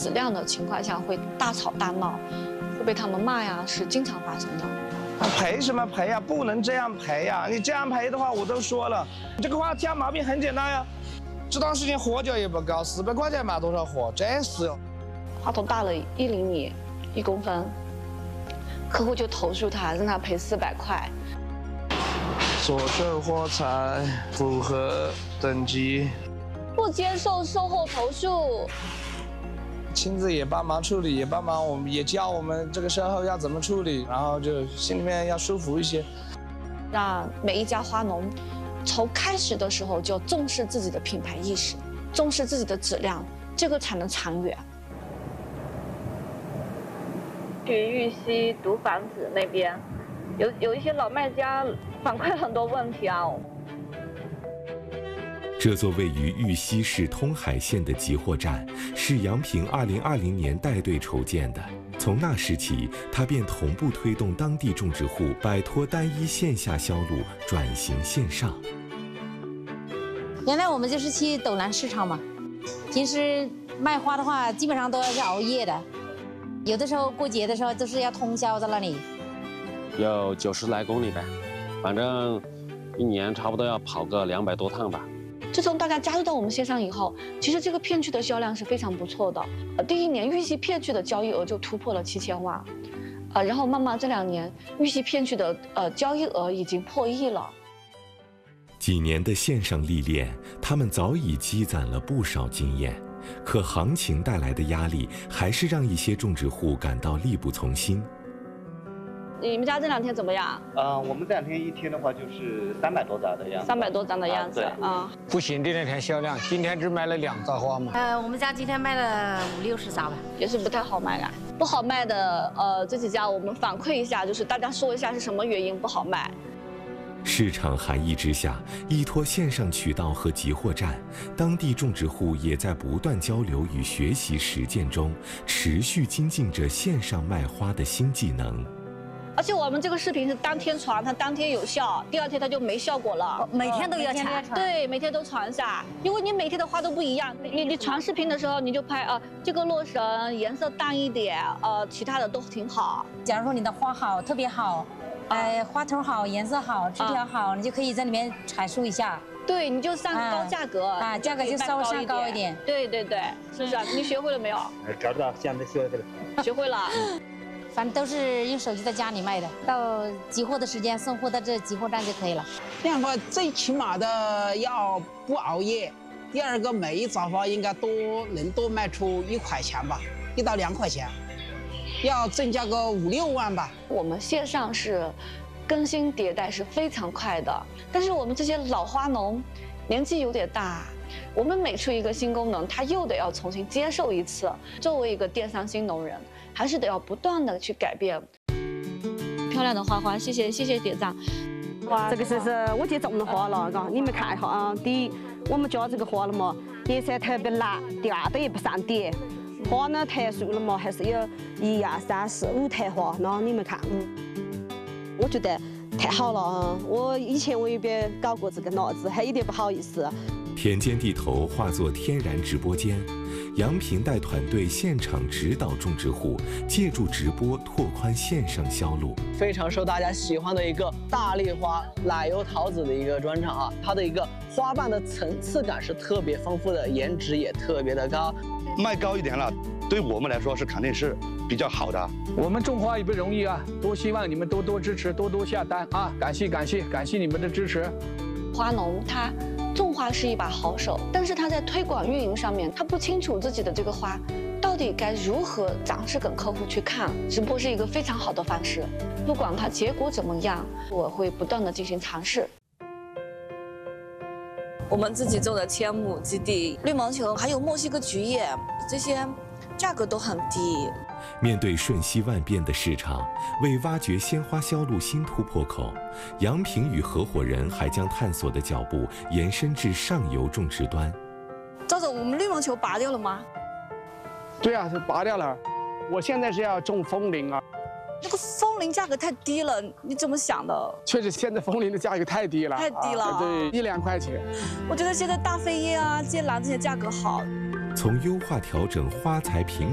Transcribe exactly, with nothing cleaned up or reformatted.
质量的情况下会大吵大闹，会被他们骂呀，是经常发生的。 赔什么赔呀？不能这样赔呀！你这样赔的话，我都说了，这个花挑毛病很简单呀。这段时间货价也不高，四百块钱卖多少货？真是哟。 花头大了一厘米一公分，客户就投诉他，让他赔四百块。 所售货材符合等级， 不接受售后投诉。 亲自也帮忙处理，也帮忙我们也教我们这个售后要怎么处理，然后就心里面要舒服一些。 让每一家花农从开始的时候就重视自己的品牌意识，重视自己的质量，这个才能长远。去玉溪读房子那边，有有一些老卖家反馈很多问题啊。 这座位于玉溪市通海县的集货站，是杨平二零二零年带队筹建的。从那时起，他便同步推动当地种植户摆脱单一线下销路，转型线上。 原来我们就是去斗南市场嘛，平时卖花的话，基本上都要去熬夜的，有的时候过节的时候都是要通宵在那里。 有九十来公里呗，反正一年差不多要跑个两百多趟吧。 自从大家加入到我们线上以后，其实这个片区的销量是非常不错的。呃，第一年玉溪片区的交易额就突破了七千万，呃，然后慢慢这两年玉溪片区的呃交易额已经破亿了。 几年的线上历练，他们早已积攒了不少经验，可行情带来的压力还是让一些种植户感到力不从心。 你们家这两天怎么样？ 呃，我们这两天一天的话就是三百多扎的样子。 三百多张的样子啊、 啊。 不行的那天销量，今天只卖了两扎花嘛。 呃，我们家今天卖了五六十扎吧， 也是不太好卖啊。不好卖的，呃，这几家我们反馈一下，就是大家说一下是什么原因不好卖。 市场寒意之下，依托线上渠道和集货站，当地种植户也在不断交流与学习实践中，持续精进着线上卖花的新技能。 而且我们这个视频是当天传，它当天有效，第二天它就没效果了。 每天都要传， 对，每天都传下。因为你每天的花都不一样，你你传视频的时候你就拍啊，这个落神颜色淡一点，呃，其他的都挺好。 假如说你的花好，特别好，呃，花头好，颜色好，枝条好，你就可以在里面阐述一下。 对，你就上高价格啊，价格就稍微上高一点。 对对对，是不是？你学会了没有？ 知道，现在学会了。 学会了。 反正都是用手机在家里卖的，到集货的时间送货到这集货站就可以了。 这样的话，最起码的要不熬夜。第二个，每一扎花应该多能多卖出一块钱吧，一到两块钱，要增加个五六万吧。 我们线上是更新迭代是非常快的，但是我们这些老花农年纪有点大，我们每出一个新功能，他又得要重新接受一次。作为一个电商新农人，还是得要不断的去改变。漂亮的花花，谢谢谢谢点赞。 这个是是我去种的花了，嘎，你们看一下啊。第一，我们家这个花了嘛，颜色特别蓝，第二的也不上点。花呢特殊了嘛，还是有一二三四五坛花，然后你们看，嗯，我觉得太好了啊！我以前我也别搞过这个脑子，还有点不好意思。 田间地头化作天然直播间，杨平带团队现场指导种植户，借助直播拓宽线上销路。 非常受大家喜欢的一个大丽花奶油桃子的一个专场啊，它的一个花瓣的层次感是特别丰富的，颜值也特别的高。 卖高一点了，对我们来说是肯定是比较好的。 我们种花也不容易啊，多希望你们多多支持，多多下单啊！感谢感谢感谢你们的支持。 花农他种花是一把好手，但是他在推广运营上面，他不清楚自己的这个花到底该如何展示给客户去看。直播是一个非常好的方式，不管它结果怎么样，我会不断的进行尝试。我们自己种的千亩基地，绿毛球还有墨西哥菊叶，这些价格都很低。 面对瞬息万变的市场，为挖掘鲜花销路新突破口，杨平与合伙人还将探索的脚步延伸至上游种植端。 赵总，我们绿毛球拔掉了吗？ 对啊，是拔掉了。我现在是要种风铃啊。 这个风铃价格太低了，你怎么想的？ 确实，现在风铃的价格太低了， 太低了， 啊、对，一两块钱。 我觉得现在大飞叶啊、剑兰这些价格好。 从优化调整花材品